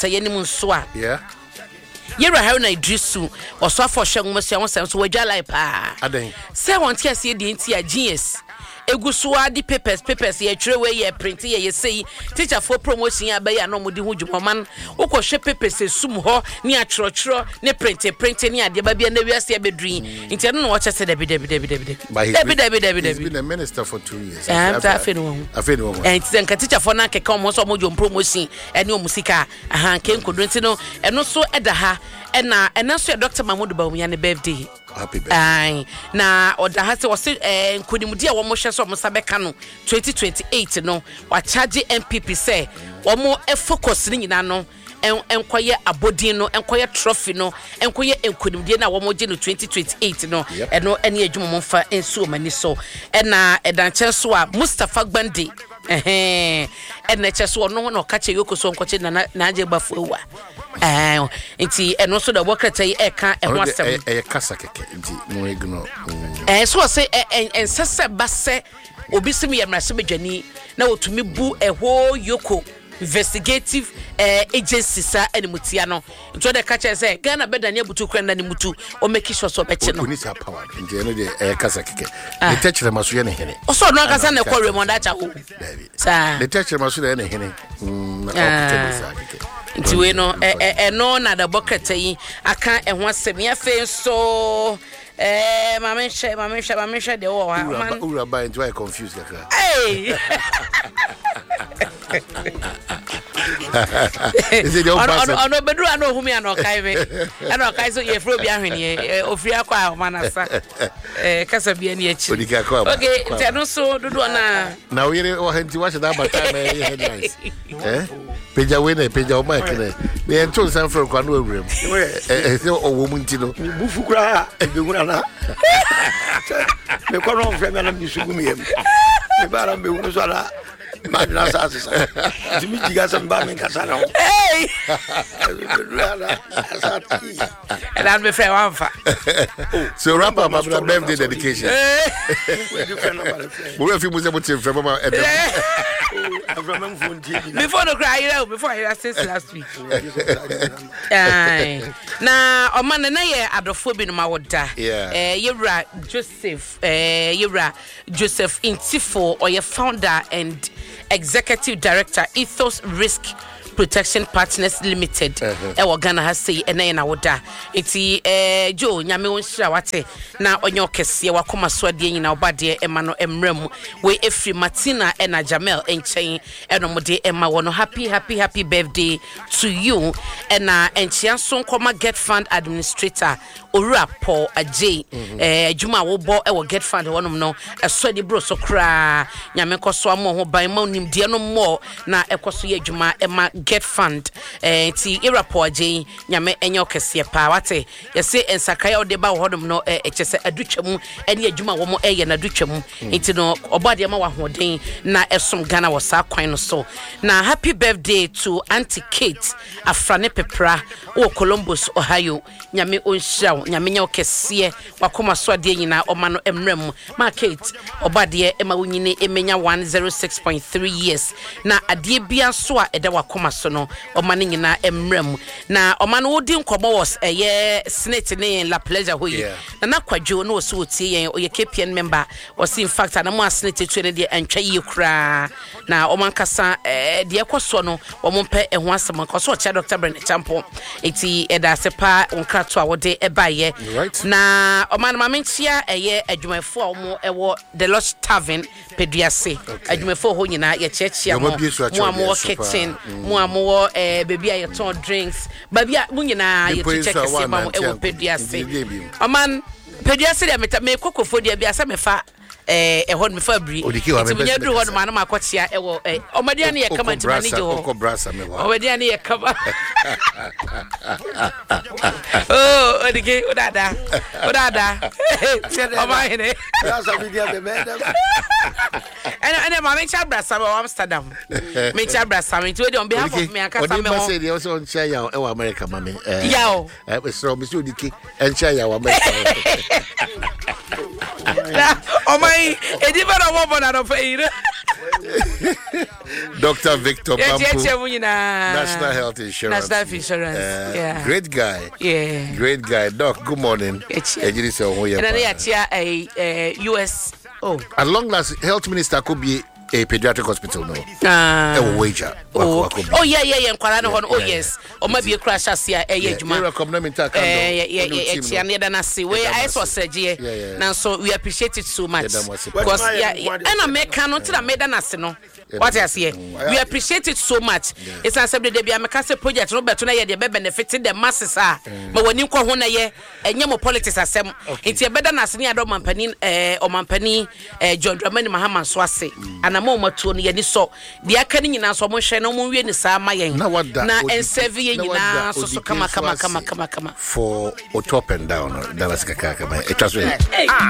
bokata yenim nso a yeah Yera Haruna Idrisu oso afo hwe ngomso won so wadwa lai pa aden se won tie se de nti a genius egusuwa di papers ye twerɛ we ye print ye sei teacher for promotion ya ba ya no mudi hu dwumaman ukɔhwɛ papers esum ho ne atwerɛtwerɛ ne print ne ade ba bia na wiase abedrin nti no wɔkyɛ sɛ dabi he's been a minister for 2 years afei no and then teacher for na keka mo so mo dwom promotion ene o musika aha kenkodo nti no eno so ɛda ha ɛna so Dr. Mahmoud Bawumia ne birthday happy birthday na oda ha se wo se nkodimudi a wo mo hwe so mo sabeka no 2028 no wa charge MPP say wo mo focus ni nyina no enkoye abodin no enkoye trophy no enkoye enkodimudi na wo mo je no 2028 no eno ene adwuma mo fa enso mani so na edanche so a Mustafa Gbande ene cheso no na okache yokoso nkoche na age bafuwa nti eno so da bokata yi eka eho asem kasa keke nti no ignore so say ensese base obi sim yemrase bedwani na otumi bu eho yoko investigative agency sa animutia no nto de kache say Ghana bedani abutu kwenda ni mutu o make sure so beche no oni sa power nti eno de kasa keke the techre maso ye ne hene o so no kasa na kwa Raymond acha ho sa the techre maso ye ne hene na okete sa keke nti we no no na da bokata yi aka eho asem ya fe so mama hwe de wo ha man ura ba nti I confused kakra hey is it your boss ono bedru ano humi ano kai me ano kai so ye fro bi ahwene ofiri akwa manasa kasa bi ani achi okay teno so dudu na we o hanti wa shada bata me headlines peja we na peja o mic na me ento san fro kwa no awrem se o wo munti no bufu kura ebegura na me kwa no fre me na mi sugu me yem me bara me unu so ala Madina sasa. Jimi jiga samba men kasana. Hey. And I'm my friend Wanfa. So wrap up my birthday dedication. We have music with from mama. Before the cry, before I since last week. Na o man na ye adofo bi no ma woda. Yewra Joseph Intifo or your founder and executive director Ethos Risk Protection Partners Limited e Ghana ha sei ene na woda enti jo nyame wonhira wate na onyo kese wakoma so ade nyina obade ema no emrem we efri Martina ena Jamel enchen eno mode ema wono happy birthday to you ena enchia so nkoma Get Fund administrator Owura Paul Ajay adwuma wo bo e wo Get Fund wonom no eso de bro so kra nyame koso amo ho ban ma onim de no mo na ekoso ye adwuma ema Get Fund ti Owura Paul Ajay nyame enyo kese pa wate yese ensakaya ode ba hodom no echese adutwam ene adwuma wo mo eye na adutwam enti no obade ma wa hoden na esom Ghana wo sa kwan no so na happy birthday to Auntie Kate Afrane Pepra o Columbus Ohio nyame onhia nyame nya okese wakoma so ade nyina oma no emrem ma Kate obade ema wonyine emenya 106.3 years na ade bia so a eda wakoma so no oma ne nyina emrem na oma no wodi nkomo was eye senate ne La Pleasure hoyi na kwadwo no so otie yen oye KPN member was in fact na mo senate tu ne de antwa yi kura na oma nkasa de ekoso no omo mpe eho asem nkoso cha Dr. Bernard Champo eti eda sepa onkrato a wode ebaye na oma na mamentia eye adwumafo a omo ewo The Lost Tavern Peduase adwumafo ho nyina ye chechia mo amo kitchen mo amo baby a ton drinks baby mo nyina ye chechia se ma mo ewo Peduase oman Peduase de me kokofo de bia se me fa ehon me fabri timunya dru ho no ma akotia ewo omadiane ye kama ntimani je ho omadiane ye kama oh odike odada omahene Brasa bidia be medam ene ma mencha brasa be Amsterdam mencha brasa me on behalf of me akasa me ho say dey also on share ya e America mame yawo so me say odike en share ya America Oh my, a different woman of Dr. Victor Bampo, National National Health Insurance. National Insurance. Yeah. Great guy. Yeah. Great guy. Doc, good morning. And then a US. Oh. As long as health minister could be a pediatric hospital, no. Wager. Oh yeah. Oh yes. Or maybe a crash as here. Yeah. I saw surgery. Now so we appreciate it so much. Because and I make cannot tell made an no. What I say, we appreciate it so much. It's a subject they be a Macassa project, Robert Tuna, the benefited the masses are. But when you call one a year, and your politics are some, it's a better as near Domampani or Mampani, John Dramani Mahama Swasi, and a moment to any so. The academy in us almost no more in the Samayan. Now what that? And Sevier, so come. For top and down, Dallas Kakaka. It was